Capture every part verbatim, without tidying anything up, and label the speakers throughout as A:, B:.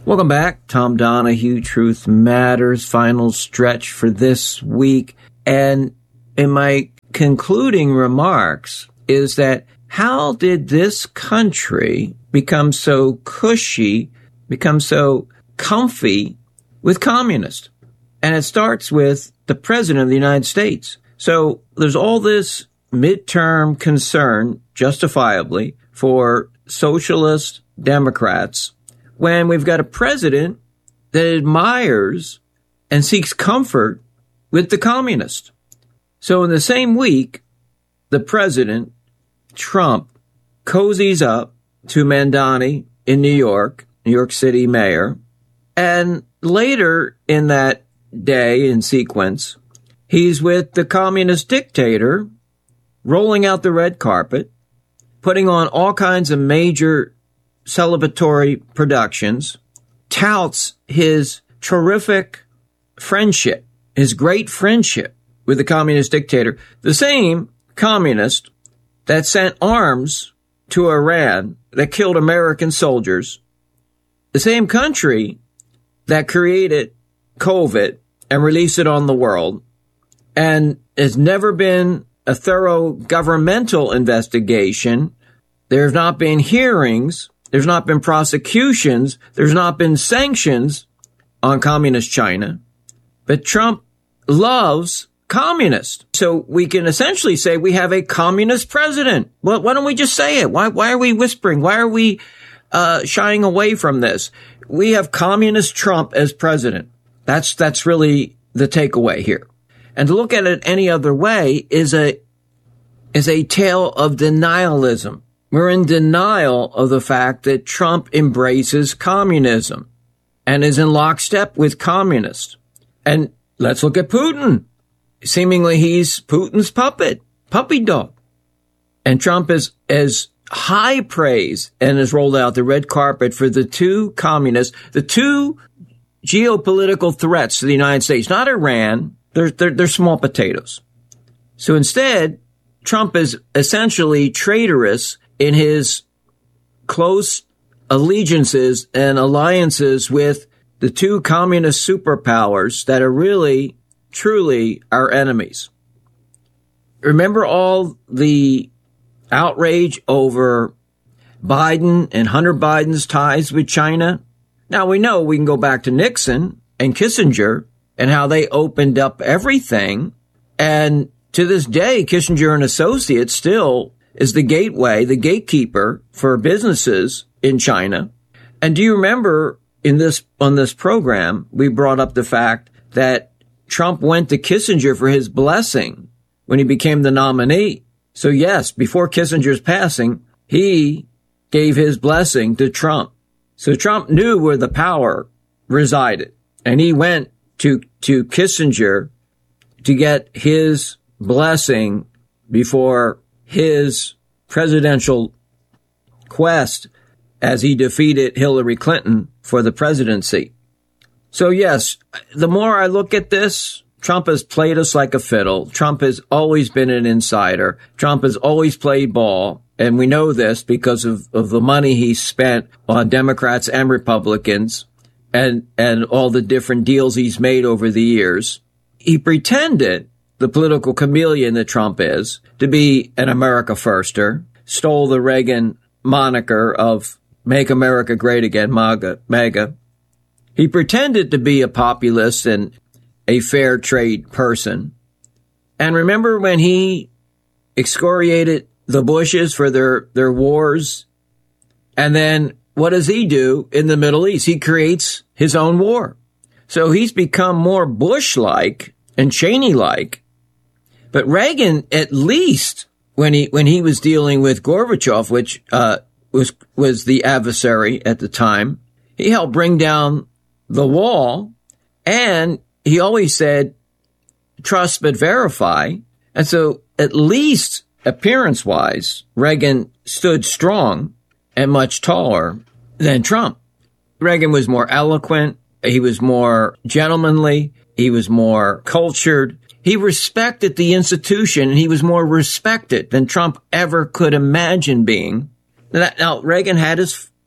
A: Welcome back. Tom Donahue, Truth Matters, final stretch for this week. And in my concluding remarks is that how did this country become so cushy, become so comfy with communists? And it starts with the President of the United States. So there's all this midterm concern, justifiably, for socialist Democrats when we've got a president that admires and seeks comfort with the communists. So in the same week, the president, Trump, cozies up to Mamdani in New York, New York City mayor, and later in that day in sequence, he's with the communist dictator, rolling out the red carpet, putting on all kinds of major celebratory productions, touts his terrific friendship, his great friendship with the communist dictator, the same communist that sent arms to Iran that killed American soldiers, the same country that created COVID and released it on the world, and has never been a thorough governmental investigation. There's not been hearings. There's not been prosecutions. There's not been sanctions on communist China. But Trump loves communists. So we can essentially say we have a communist president. Well, why don't we just say it? Why, why are we whispering? Why are we uh, shying away from this? We have communist Trump as president. That's, that's really the takeaway here. And to look at it any other way is a, is a tale of denialism. We're in denial of the fact that Trump embraces communism and is in lockstep with communists. And let's look at Putin. Seemingly he's Putin's puppet, puppy dog. And Trump is as high praise and has rolled out the red carpet for the two communists, the two geopolitical threats to the United States, not Iran. They're, they're, they're small potatoes. So instead, Trump is essentially traitorous in his close allegiances and alliances with the two communist superpowers that are really, truly our enemies. Remember all the outrage over Biden and Hunter Biden's ties with China? Now, we know we can go back to Nixon and Kissinger and how they opened up everything. And to this day, Kissinger and Associates still is the gateway, the gatekeeper for businesses in China. And do you remember in this, on this program, we brought up the fact that Trump went to Kissinger for his blessing when he became the nominee. So yes, before Kissinger's passing, he gave his blessing to Trump. So Trump knew where the power resided, and he went to, to Kissinger to get his blessing before his presidential quest as he defeated Hillary Clinton for the presidency. So yes, the more I look at this, Trump has played us like a fiddle. Trump has always been an insider. Trump has always played ball. And we know this because of, of the money he spent on Democrats and Republicans and, and all the different deals he's made over the years. He pretended, the political chameleon that Trump is, to be an America firster, stole the Reagan moniker of Make America Great Again, MAGA, MAGA. He pretended to be a populist and a fair trade person. And remember when he excoriated the Bushes for their, their wars? And then what does he do in the Middle East? He creates his own war. So he's become more Bush-like and Cheney-like. But Reagan, at least when he, when he was dealing with Gorbachev, which, uh, was, was the adversary at the time, he helped bring down the wall, and he always said, trust but verify. And so at least appearance-wise, Reagan stood strong and much taller than Trump. Reagan was more eloquent. He was more gentlemanly. He was more cultured. He respected the institution, and he was more respected than Trump ever could imagine being. Now, Reagan had his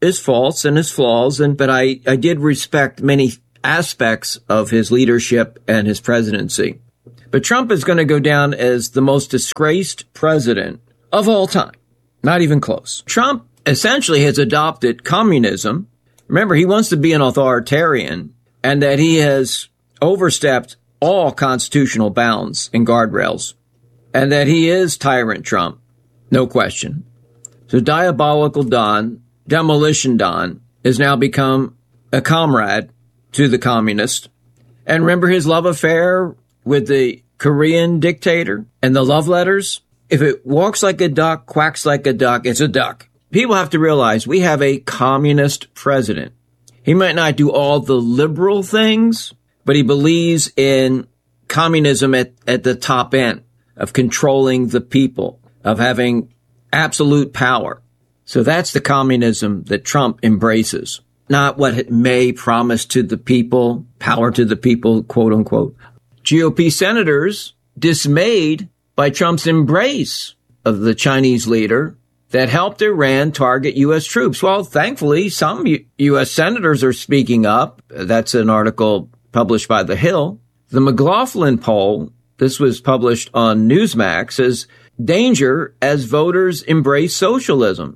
A: his faults and his flaws, and but I, I did respect many aspects of his leadership and his presidency. But Trump is going to go down as the most disgraced president of all time. Not even close. Trump essentially has adopted communism. Remember, he wants to be an authoritarian, and that he has overstepped all constitutional bounds and guardrails, and that he is tyrant Trump. No question. So diabolical Don, demolition Don, has now become a comrade to the communist. And remember his love affair with the Korean dictator and the love letters? If it walks like a duck, quacks like a duck, it's a duck. People have to realize we have a communist president. He might not do all the liberal things, but he believes in communism at, at the top end of controlling the people, of having absolute power. So that's the communism that Trump embraces, not what it may promise to the people, power to the people, quote unquote. G O P senators dismayed by Trump's embrace of the Chinese leader that helped Iran target U S troops. Well, thankfully, some U S senators are speaking up. That's an article published by The Hill. The McLaughlin poll, this was published on Newsmax, says danger as voters embrace socialism.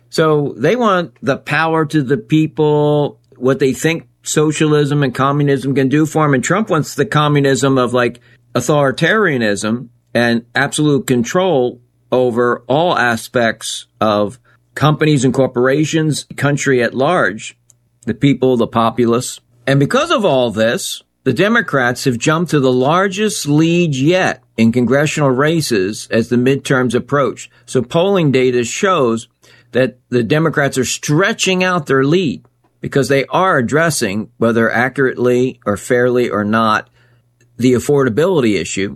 A: So they want the power to the people, what they think socialism and communism can do for them. And Trump wants the communism of like authoritarianism and absolute control over all aspects of companies and corporations, country at large, the people, the populace. And because of all this, the Democrats have jumped to the largest lead yet in congressional races as the midterms approach. So polling data shows that the Democrats are stretching out their lead because they are addressing, whether accurately or fairly or not, the affordability issue.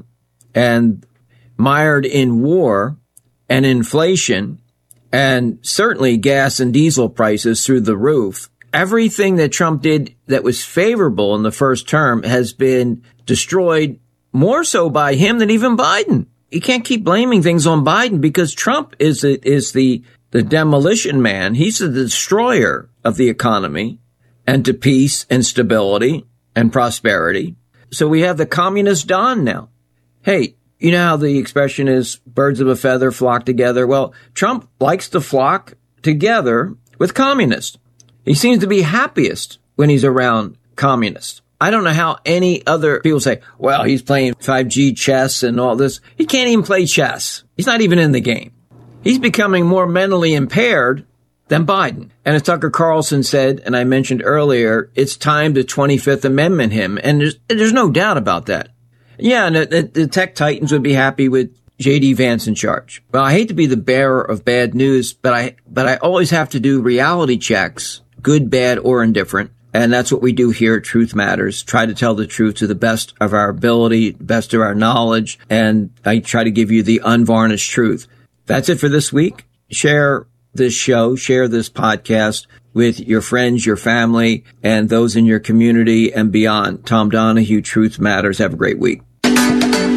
A: And mired in war and inflation and certainly gas and diesel prices through the roof, everything that Trump did that was favorable in the first term has been destroyed more so by him than even Biden. You can't keep blaming things on Biden because Trump is is the the demolition man. He's the destroyer of the economy and to peace and stability and prosperity. So we have the communist Don now. Hey, you know how the expression is birds of a feather flock together? Well, Trump likes to flock together with communists. He seems to be happiest when he's around communists. I don't know how any other people say, well, he's playing five G chess and all this. He can't even play chess. He's not even in the game. He's becoming more mentally impaired than Biden. And as Tucker Carlson said, and I mentioned earlier, it's time to twenty-fifth Amendment him. And there's, there's no doubt about that. Yeah, and the, the tech titans would be happy with J D Vance in charge. Well, I hate to be the bearer of bad news, but I, but I always have to do reality checks, good, bad, or indifferent. And that's what we do here at Truth Matters. Try to tell the truth to the best of our ability, best of our knowledge. And I try to give you the unvarnished truth. That's it for this week. Share this show, share this podcast with your friends, your family, and those in your community and beyond. Tom Donahue, Truth Matters. Have a great week.